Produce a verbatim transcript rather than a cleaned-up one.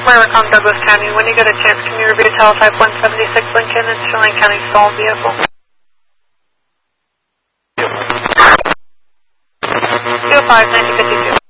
Maricon, Douglas County. When you get a chance, can you review Teletype one seventy-six Lincoln? It's Chelan County stalled vehicle. two oh five, nineteen fifty-two.